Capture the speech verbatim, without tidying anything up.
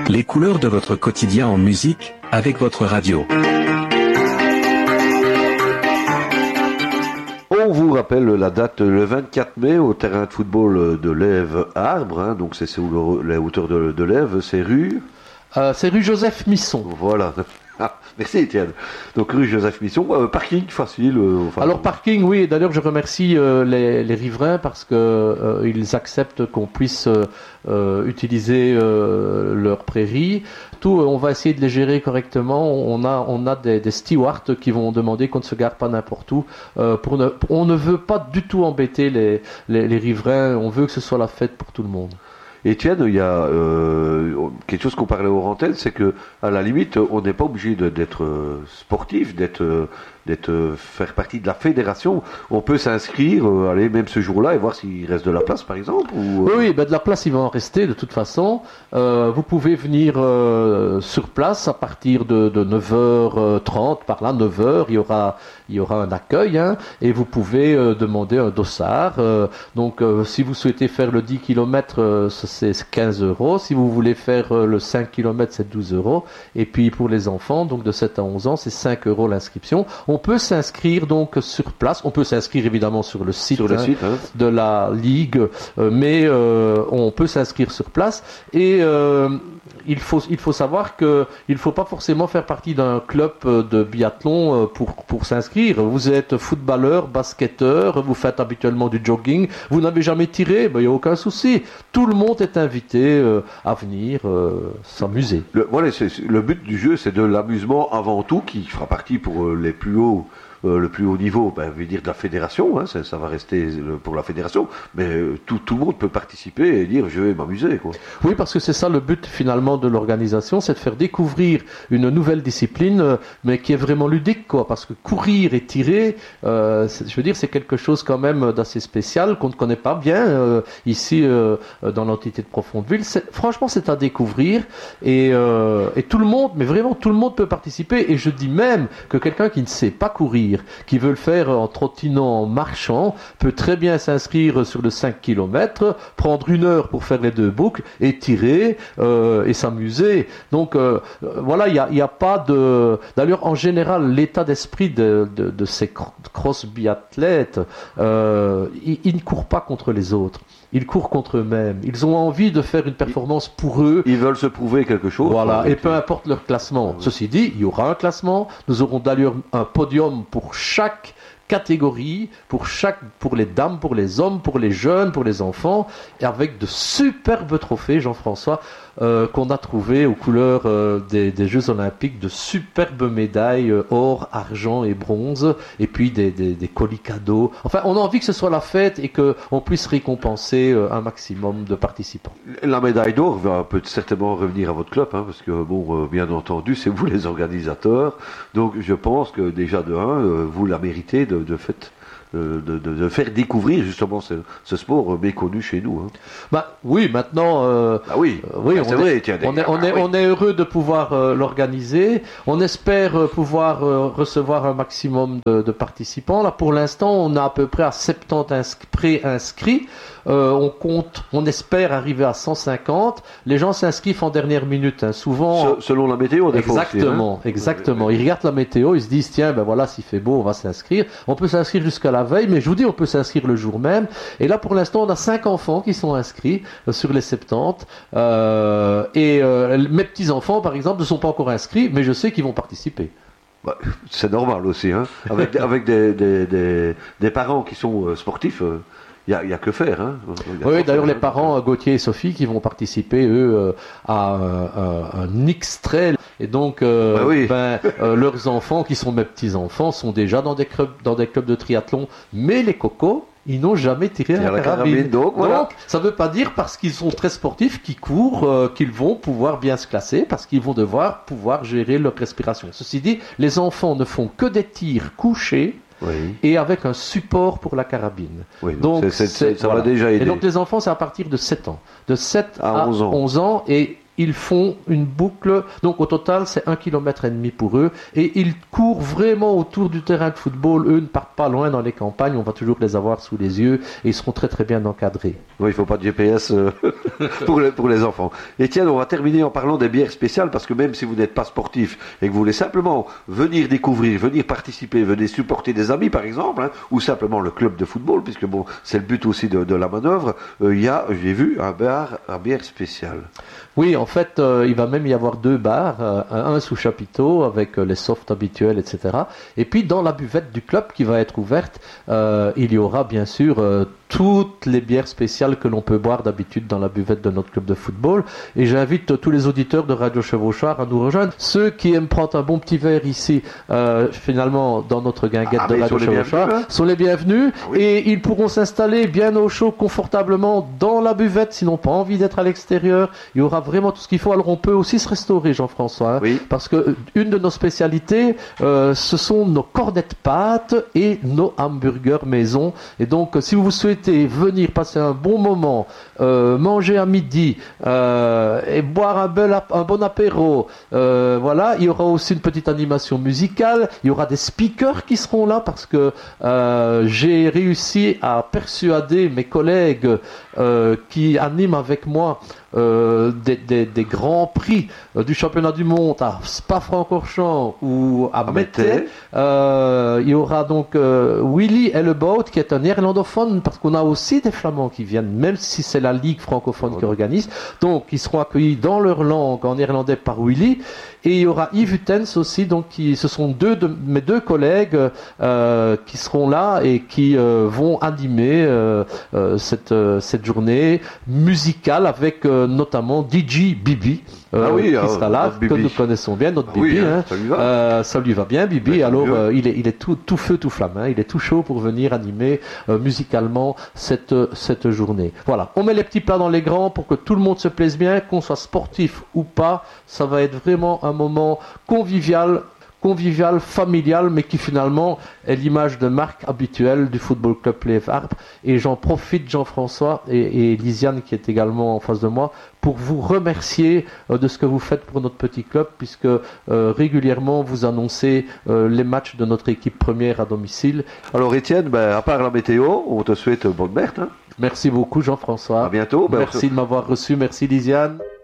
Les couleurs de votre quotidien en musique, avec votre radio. On vous rappelle la date le vingt-quatre mai au terrain de football de Lèves Arbre, hein, donc c'est sous le, les hauteurs de, de Lèves, c'est rue euh, C'est rue Joseph Misson. Voilà. Ah, merci Étienne. Donc rue Joseph Misson, euh, parking facile. Euh, enfin, Alors parking, oui. D'ailleurs, je remercie euh, les, les riverains parce que euh, ils acceptent qu'on puisse euh, utiliser euh, leur prairie. Tout, on va essayer de les gérer correctement. On a, on a des, des stewards qui vont demander qu'on ne se gare pas n'importe où. Euh, pour ne, on ne veut pas du tout embêter les, les, les riverains. On veut que ce soit la fête pour tout le monde. Étienne, il y a euh, quelque chose qu'on parlait au Rantel, c'est que à la limite, on n'est pas obligé de, d'être sportif, d'être, d'être faire partie de la fédération. On peut s'inscrire, euh, aller même ce jour-là et voir s'il reste de la place, par exemple. Ou, euh... Oui, oui ben de la place, il va en rester de toute façon. Euh, vous pouvez venir euh, sur place à partir de, de neuf heures trente, par là, neuf heures, il y aura, il y aura un accueil, hein, et vous pouvez euh, demander un dossard. Euh, donc, euh, si vous souhaitez faire le dix kilomètres, euh, c'est quinze euros. Si vous voulez faire euh, le cinq kilomètres, c'est douze euros. Et puis, pour les enfants, donc de sept à onze ans, c'est cinq euros l'inscription. On peut s'inscrire donc sur place. On peut s'inscrire évidemment sur le site, sur le hein, site hein. de la Ligue, euh, mais euh, on peut s'inscrire sur place. Et euh, il faut il faut savoir que il faut pas forcément faire partie d'un club de biathlon pour pour s'inscrire. Vous êtes footballeur, basketteur, vous faites habituellement du jogging, vous n'avez jamais tiré, ben il y a aucun souci. Tout le monde est invité euh, à venir euh, s'amuser. Le, voilà, c'est, le but du jeu, c'est de l'amusement avant tout, qui fera partie pour euh, les plus hauts. Euh, le plus haut niveau, ben, je veux dire de la fédération, hein, ça, ça va rester pour la fédération, mais euh, tout, tout le monde peut participer et dire je vais m'amuser, quoi. Oui, parce que c'est ça le but finalement de l'organisation, c'est de faire découvrir une nouvelle discipline, euh, mais qui est vraiment ludique, quoi, parce que courir et tirer, euh, je veux dire, c'est quelque chose quand même d'assez spécial qu'on ne connaît pas bien euh, ici euh, dans l'entité de Profondeville. C'est, franchement, c'est à découvrir et, euh, et tout le monde, mais vraiment tout le monde peut participer. Et je dis même que quelqu'un qui ne sait pas courir, qui veut le faire en trottinant, en marchant, peut très bien s'inscrire sur le cinq kilomètres, prendre une heure pour faire les deux boucles et tirer euh, et s'amuser. Donc euh, voilà, il n'y a, y a pas de... D'ailleurs, en général, l'état d'esprit de, de, de ces cross biathlètes, euh, ils, ils ne courent pas contre les autres. Ils courent contre eux-mêmes. Ils ont envie de faire une performance pour eux. Ils veulent se prouver quelque chose. Voilà. Et peu importe leur classement. Ceci dit, il y aura un classement. Nous aurons d'ailleurs un podium pour chaque catégorie, pour chaque, pour les dames, pour les hommes, pour les jeunes, pour les enfants, et avec de superbes trophées, Jean-François, euh, qu'on a trouvé aux couleurs euh, des, des Jeux Olympiques, de superbes médailles, euh, or, argent et bronze, et puis des, des, des colis cadeaux. Enfin, on a envie que ce soit la fête et qu'on puisse récompenser euh, un maximum de participants. La médaille d'or va peut certainement revenir à votre club, hein, parce que, bon, euh, bien entendu, c'est vous les organisateurs, donc je pense que déjà de un, euh, vous la méritez de de fait de, de, de faire découvrir justement ce, ce sport méconnu chez nous. Hein. Bah oui, maintenant. Euh, ah oui, euh, oui, ah, on c'est est, vrai. Tiens, on, est, on, ah, est, oui. on est heureux de pouvoir euh, l'organiser. On espère euh, pouvoir euh, recevoir un maximum de, de participants. Là, pour l'instant, on a à peu près à soixante-dix inscri- pré-inscrits. Euh, on compte, on espère arriver à cent cinquante. Les gens s'inscrivent en dernière minute, hein. Souvent. Se, selon la météo, des exactement, fois aussi, hein. exactement. Oui, oui. Ils regardent la météo, ils se disent tiens, ben voilà, s'il fait beau, on va s'inscrire. On peut s'inscrire jusqu'à la veille, mais je vous dis, on peut s'inscrire le jour même. Et là, pour l'instant, on a cinq enfants qui sont inscrits euh, sur les soixante-dix. Euh, et euh, mes petits enfants, par exemple, ne sont pas encore inscrits, mais je sais qu'ils vont participer. Bah, c'est normal aussi, hein. Avec, avec des, des, des, des parents qui sont euh, sportifs. Euh... Il n'y a, a que faire. Hein. Oui, d'ailleurs, les parents, Gauthier et Sophie, qui vont participer, eux, euh, à un, un X-Trail. Et donc, euh, bah oui. ben, euh, leurs enfants, qui sont mes petits-enfants, sont déjà dans des clubs, dans des clubs de triathlon. Mais les cocos, ils n'ont jamais tiré à la, la carabine. carabine. Donc, voilà. donc, ça ne veut pas dire, parce qu'ils sont très sportifs, qu'ils courent, euh, qu'ils vont pouvoir bien se classer, parce qu'ils vont devoir pouvoir gérer leur respiration. Ceci dit, les enfants ne font que des tirs couchés, oui. Et avec un support pour la carabine. Oui, donc, c'est, c'est, c'est, ça voilà. va déjà aider. Et donc les enfants, c'est à partir de sept ans. De sept à, à onze ans. onze ans. Et ils font une boucle, donc au total c'est un kilomètre et demi pour eux, et ils courent vraiment autour du terrain de football. Eux ne partent pas loin dans les campagnes, on va toujours les avoir sous les yeux, et ils seront très très bien encadrés. Oui, il ne faut pas de G P S euh, pour, les, pour les enfants. Étienne, on va terminer en parlant des bières spéciales, parce que même si vous n'êtes pas sportif et que vous voulez simplement venir découvrir, venir participer, venir supporter des amis par exemple, hein, ou simplement le club de football, puisque bon, c'est le but aussi de, de la manœuvre, il euh, y a, j'ai vu, un bar à bière spéciale. Oui, en fait, euh, il va même y avoir deux bars, euh, un sous chapiteau avec euh, les softs habituels, et cetera. Et puis dans la buvette du club qui va être ouverte, euh, il y aura bien sûr euh, toutes les bières spéciales que l'on peut boire d'habitude dans la buvette de notre club de football. Et j'invite euh, tous les auditeurs de Radio Chevauchard à nous rejoindre. Ceux qui aiment prendre un bon petit verre ici, euh, finalement, dans notre guinguette ah, de Radio Chevauchard, hein, sont les bienvenus. Ah, oui. Et ils pourront s'installer bien au chaud, confortablement dans la buvette, s'ils n'ont pas envie d'être à l'extérieur. Il y aura vraiment tout ce qu'il faut. Alors on peut aussi se restaurer, Jean-François, hein, oui. parce que une de nos spécialités, euh, ce sont nos cornets de pâtes et nos hamburgers maison. Et donc, si vous souhaitez venir passer un bon moment, euh, manger à midi euh, et boire un, bel ap- un bon apéro, euh, voilà, il y aura aussi une petite animation musicale. Il y aura des speakers qui seront là parce que euh, j'ai réussi à persuader mes collègues euh, qui animent avec moi Euh, des, des, des grands prix euh, du championnat du monde à Spa-Francorchamps ou à, à Mété. Euh, il y aura donc euh, Willy Hellebout qui est un néerlandophone, parce qu'on a aussi des flamands qui viennent, même si c'est la Ligue francophone qui organise. Donc ils seront accueillis dans leur langue en néerlandais par Willy. Et il y aura Yves Utens aussi, donc qui, ce sont deux de mes deux collègues euh, qui seront là et qui euh, vont animer euh, euh, cette, euh, cette journée musicale avec euh, notamment D J Bibi. Euh, ah oui, qui sera là, que nous connaissons bien, notre ah Bibi. Oui, hein. Ça lui va. Euh, ça lui va bien, Bibi. Ouais, alors, euh, il est, il est tout, tout feu, tout flamme. Hein. Il est tout chaud pour venir animer euh, musicalement cette, cette journée. Voilà. On met les petits plats dans les grands pour que tout le monde se plaise bien, qu'on soit sportif ou pas. Ça va être vraiment un moment convivial, convivial, familial, mais qui finalement est l'image de marque habituelle du Football Club Pleyvarp. Et j'en profite, Jean-François et, et Lisiane, qui est également en face de moi, pour vous remercier euh, de ce que vous faites pour notre petit club, puisque euh, régulièrement vous annoncez euh, les matchs de notre équipe première à domicile. Alors Étienne, ben, à part la météo, on te souhaite bonne merde. Hein. Merci beaucoup Jean-François. À bientôt. Ben, merci on... de m'avoir reçu, merci Lisiane.